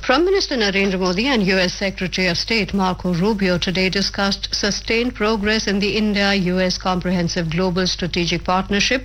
Prime Minister Narendra Modi and US Secretary of State Marco Rubio today discussed sustained progress in the India-US Comprehensive Global Strategic Partnership